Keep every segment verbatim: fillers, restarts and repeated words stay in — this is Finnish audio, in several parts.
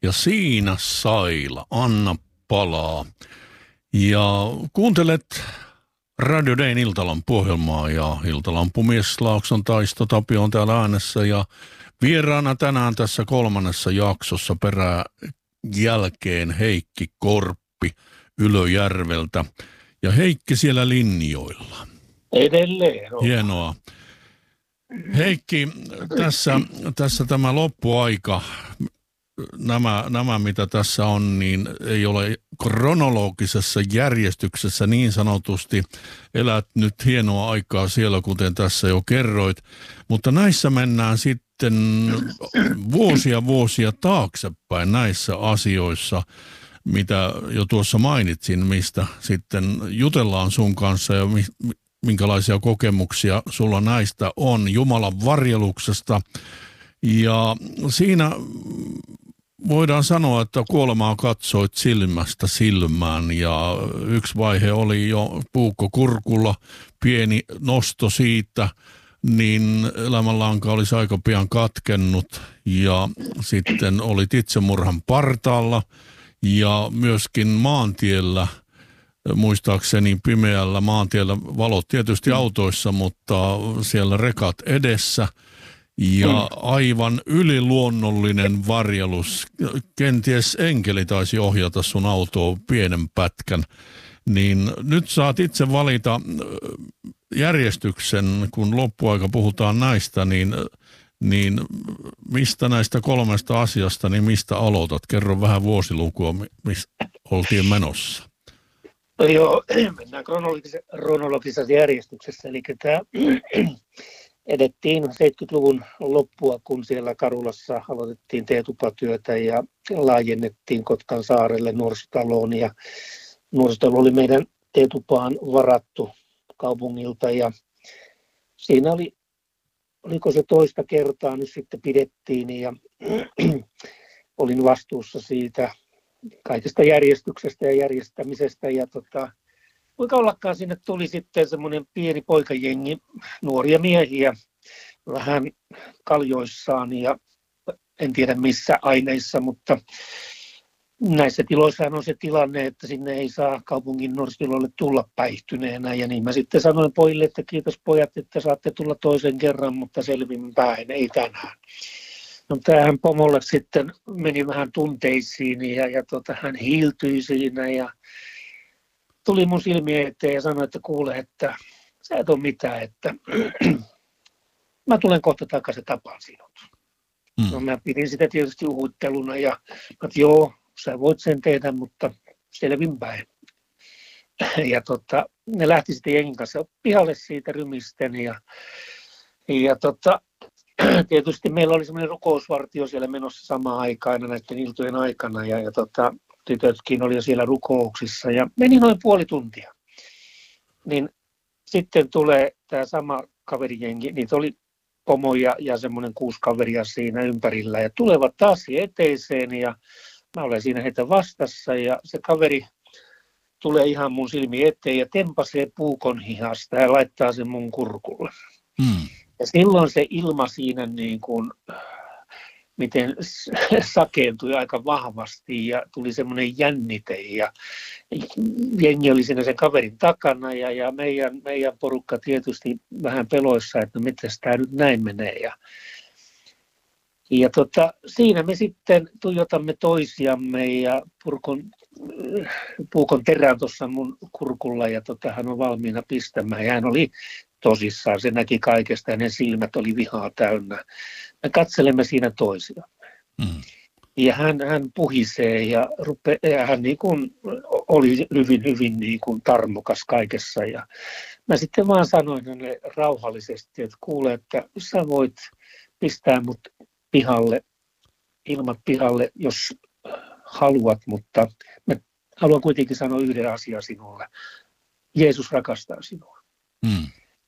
ja Siinä Saila, Anna palaa. Ja kuuntelet Radio Dayn iltalampuohjelmaa ja iltalampumies Laakson Taisto Tapio on täällä äänessä ja vieraana tänään tässä kolmannessa jaksossa perää jälkeen Heikki Korppi Ylöjärveltä ja Heikki siellä linjoilla. Edelleen. On. Hienoa. Heikki, tässä, tässä tämä loppuaika, nämä, nämä mitä tässä on, niin ei ole kronologisessa järjestyksessä niin sanotusti. Elät nyt hienoa aikaa siellä, kuten tässä jo kerroit, mutta näissä mennään sitten vuosia vuosia taaksepäin näissä asioissa, mitä jo tuossa mainitsin, mistä sitten jutellaan sun kanssa ja mi- minkälaisia kokemuksia sulla näistä on Jumalan varjeluksesta. Ja siinä voidaan sanoa, että kuolemaa katsoit silmästä silmään ja yksi vaihe oli jo puukko kurkulla, pieni nosto siitä, niin elämänlanka olisi aika pian katkennut ja sitten olit itsemurhan partaalla ja myöskin maantiellä, muistaakseni pimeällä maantiellä, valot tietysti autoissa, mutta siellä rekat edessä ja aivan yliluonnollinen varjelus. Kenties enkeli taisi ohjata sun autoa pienen pätkän. Niin nyt saat itse valita järjestyksen, kun loppuaika puhutaan näistä, niin, niin mistä näistä kolmesta asiasta, niin mistä aloitat? Kerro vähän vuosilukua, mistä oltiin menossa. No joo, mennään kronologisessa, kronologisessa järjestyksessä, eli tämä edettiin seitsemänkymmentäluvun loppua, kun siellä Karulassa aloitettiin teetupatyötä ja laajennettiin Kotkan saarelle nuorisotaloon ja nuorisotalo oli meidän teetupaan varattu kaupungilta ja siinä oli, oliko se toista kertaa nyt sitten pidettiin ja olin vastuussa siitä kaikesta järjestyksestä ja järjestämisestä ja tota, kuinka ollakaan sinne tuli sitten semmoinen pieni poikajengi, nuoria miehiä, vähän kaljoissaan ja en tiedä missä aineissa, mutta näissä tiloissahan on se tilanne, että sinne ei saa kaupungin nuorisotiloille tulla päihtyneenä ja niin mä sitten sanoin pojille, että kiitos pojat, että saatte tulla toisen kerran, mutta selvinpäin, ei tänään. No tämähän pomolle sitten meni vähän tunteisiin ja, ja tota, hän hiiltyi siinä ja tuli mun silmien eteen ja sanoi, että kuule, että sä et ole mitään, että mä tulen kohta takaisin tapaan sinut. Mm. No mä pidin sitä tietysti uhutteluna ja että joo, sä voit sen tehdä, mutta selvinpäin. Ja tota, ne lähti sitten jengin kanssa pihalle siitä rymisten ja, ja tota, tietysti meillä oli semmoinen rukousvartio siellä menossa samaan aikaan näiden iltojen aikana ja, ja tota, tytötkin oli jo siellä rukouksissa ja meni noin puoli tuntia. Niin sitten tulee tämä sama kaverijengi, niitä oli pomo ja, ja semmoinen kuusi kaveria siinä ympärillä ja tulevat taas eteiseen ja mä olen siinä heitä vastassa ja se kaveri tulee ihan mun silmi eteen ja tempasee puukon hihasta ja laittaa sen mun kurkulle. Hmm. Ja silloin se ilma siinä niin kuin, miten sakeentui aika vahvasti ja tuli semmoinen jännite ja jengi oli siinä sen kaverin takana ja, ja meidän, meidän porukka tietysti vähän peloissa, että no miten tämä nyt näin menee. Ja, ja tota, siinä me sitten tuijotamme toisiamme ja purkon, puukon terään tuossa mun kurkulla ja tota, hän on valmiina pistämään ja hän oli tosissaan, se näki kaikesta ja ne silmät oli vihaa täynnä. Me katselemme siinä toisiamme. Mm. Ja hän, hän puhisee ja, rupe, ja hän niin kuin oli hyvin, hyvin niin kuin tarmokas kaikessa. Ja mä sitten vaan sanoin hänelle rauhallisesti, että kuule, että sä voit pistää mut pihalle, ilmat pihalle, jos haluat, mutta mä haluan kuitenkin sanoa yhden asian sinulle. Jeesus rakastaa sinua. Mm.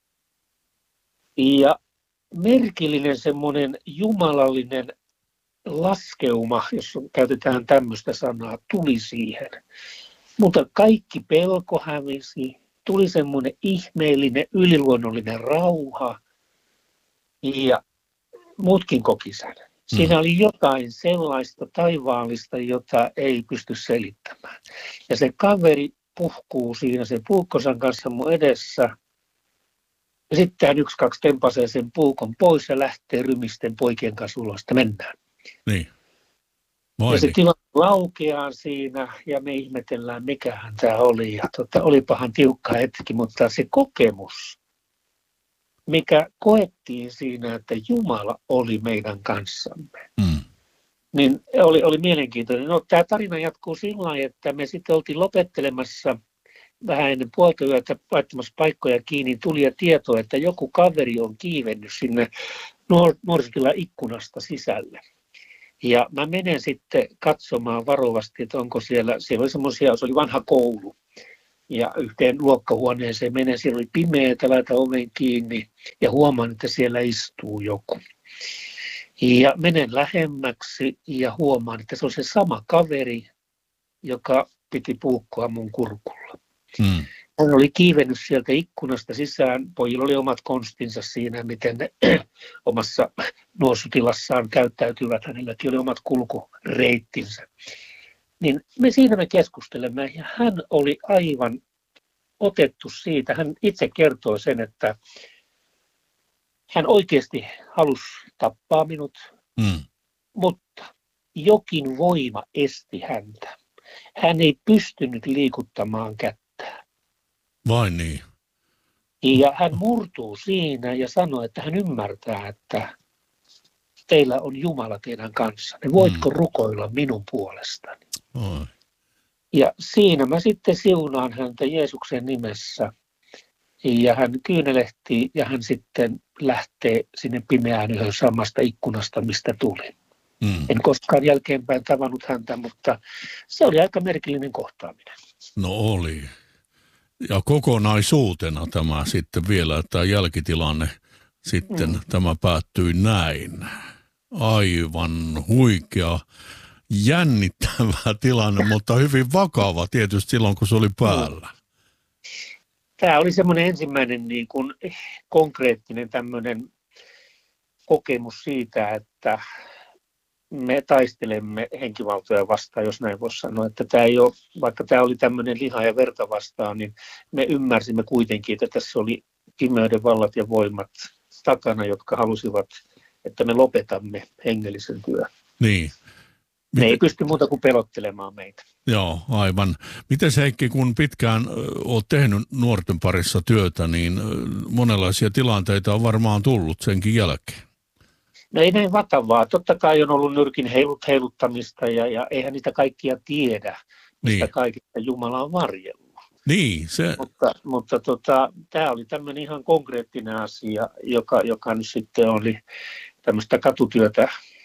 Ja merkillinen semmoinen jumalallinen laskeuma, jos käytetään tämmöistä sanaa, tuli siihen. Mutta kaikki pelko hävisi, tuli semmoinen ihmeellinen, yliluonnollinen rauha ja muutkin koki sen. Siinä mm. oli jotain sellaista taivaallista, jota ei pysty selittämään. Ja se kaveri puhkuu siinä sen puukkosan kanssa mun edessä. Ja sitten hän yksi, kaksi tempasee sen puukon pois ja lähtee rymisten poikien kanssa ulos, että mennään. Niin. Moi ja se tilanne laukeaa siinä ja me ihmetellään, mikähän tämä oli. Ja tota, olipahan tiukka hetki, mutta se kokemus, mikä koettiin siinä, että Jumala oli meidän kanssamme, mm. niin oli, oli mielenkiintoinen. No, tämä tarina jatkuu sillä lailla, että me sitten oltiin lopettelemassa vähän ennen puolta yötä laittamassa paikkoja kiinni, tuli ja tieto, että joku kaveri on kiivennyt sinne nuorisotilan ikkunasta sisälle. Ja mä menen sitten katsomaan varovasti, että onko siellä, siellä oli semmoisia, se oli vanha koulu. Ja yhteen luokkahuoneeseen menen, siellä oli pimeätä, laitan oven kiinni ja huomaan, että siellä istuu joku. Ja menen lähemmäksi ja huomaan, että se on se sama kaveri, joka piti puukkoa mun kurkulla. Hmm. Hän oli kiivennyt sieltä ikkunasta sisään. Pojilla oli omat konstinsa siinä, miten ne omassa nuorisotilassaan käyttäytyvät. Hänelläkin oli omat kulkureittinsä. Niin me siinä me keskustelemme ja hän oli aivan otettu siitä. Hän itse kertoi sen, että hän oikeasti halusi tappaa minut, mm. mutta jokin voima esti häntä. Hän ei pystynyt liikuttamaan kättään. Vai niin? Ja hän murtuu siinä ja sanoo, että hän ymmärtää, että teillä on Jumala teidän kanssanne. Voitko mm. rukoilla minun puolestani? Oi. Ja siinä mä sitten siunaan häntä Jeesuksen nimessä. Ja hän kyynelehtii ja hän sitten lähtee sinne pimeään yhden samasta ikkunasta, mistä tuli. Mm. En koskaan jälkeenpäin tavannut häntä, mutta se oli aika merkillinen kohtaaminen. No oli. Ja kokonaisuutena tämä sitten vielä, tämä jälkitilanne sitten mm. tämä päättyi näin. Aivan huikea, jännittävä tilanne, mutta hyvin vakava tietysti silloin, kun se oli päällä. Tämä oli semmoinen ensimmäinen niin kuin konkreettinen tämmöinen kokemus siitä, että me taistelemme henkivaltoja vastaan, jos näin voisi sanoa, että tämä ei ole, vaikka tämä oli tämmöinen liha ja verta vastaan, niin me ymmärsimme kuitenkin, että tässä oli pimeyden vallat ja voimat takana, jotka halusivat, että me lopetamme hengellisen työn. Niin. Ne ei pysty muuta kuin pelottelemaan meitä. Joo, aivan. Miten Heikki, kun pitkään olet tehnyt nuorten parissa työtä, niin monenlaisia tilanteita on varmaan tullut senkin jälkeen. No ei näin vakavaa. Totta kai on ollut nyrkin heilut, heiluttamista ja, ja eihän niitä kaikkia tiedä, mistä niin. Kaikista Jumala on varjellut. Niin, se... Mutta, mutta tota, tämä oli tämmöinen ihan konkreettinen asia, joka, joka nyt sitten oli tämmöistä katutyötä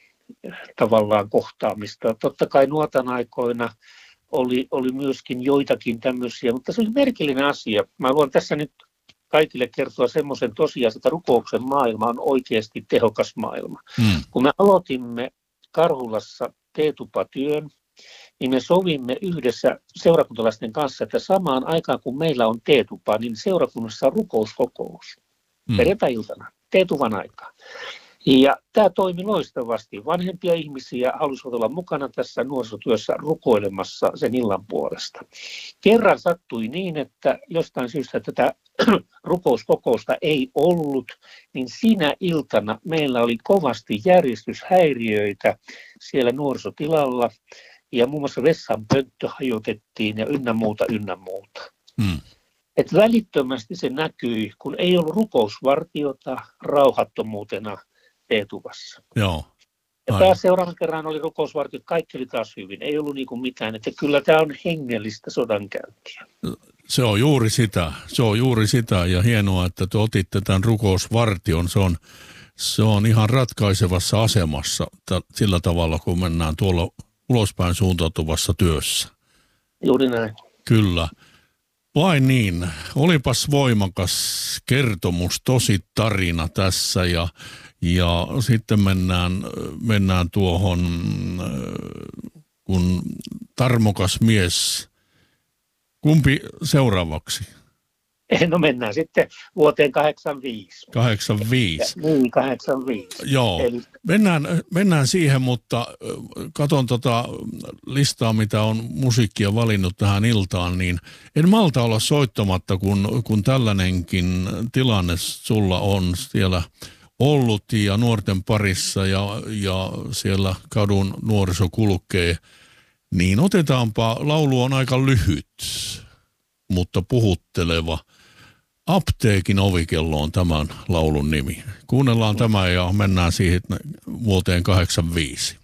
tavallaan kohtaamista. Totta kai nuotan aikoina oli, oli myöskin joitakin tämmöisiä, mutta se oli merkillinen asia. Mä haluan tässä nyt kaikille kertoa semmoisen tosiasian, että rukouksen maailma on oikeasti tehokas maailma. Hmm. Kun me aloitimme Karhulassa teetupatyön, niin me sovimme yhdessä seurakuntalaisten kanssa, että samaan aikaan kun meillä on teetupa, niin seurakunnassa on rukouskokous. Hmm. Perjantai-iltana, teetuvan aikaa. Ja tämä toimi loistavasti. Vanhempia ihmisiä halusivat olla mukana tässä nuorisotyössä rukoilemassa sen illan puolesta. Kerran sattui niin, että jostain syystä tätä rukouskokousta ei ollut, niin siinä iltana meillä oli kovasti järjestyshäiriöitä siellä nuorisotilalla. Ja muun muassa vessan pönttö hajotettiin ja ynnä muuta, ynnä muuta. Hmm. Et välittömästi se näkyi, kun ei ollut rukousvartiota rauhattomuutena teetuvassa. Joo. Ja taas seuraavan kerran oli rukousvartiot, kaikki oli taas hyvin. Ei ollut niin kuin mitään, että kyllä tämä on hengellistä sodankäyntiä. Se on juuri sitä, se on juuri sitä ja hienoa, että te otitte tämän rukousvartion. Se on, se on ihan ratkaisevassa asemassa t- sillä tavalla, kun mennään tuolla ulospäin suuntautuvassa työssä. Juuri näin. Kyllä. Vain niin. Olipas voimakas kertomus, tosi tarina tässä ja, ja sitten mennään, mennään tuohon, kun tarmokas mies. Kumpi seuraavaksi? No mennään sitten vuoteen kahdeksankymmentäviisi. kahdeksankymmentäviisi. Niin, kahdeksankymmentäviisi. Joo, Eli... mennään, mennään siihen, mutta katon tota listaa, mitä on musiikkia valinnut tähän iltaan, niin en malta olla soittamatta, kun, kun tällainenkin tilanne sulla on siellä ollut ja nuorten parissa ja, ja siellä kadun nuoriso kulkee, niin otetaanpa, laulu on aika lyhyt, mutta puhutteleva. Apteekin ovikello on tämän laulun nimi. Kuunnellaan tämä ja mennään siihen vuoteen kahdeksankymmentäviisi.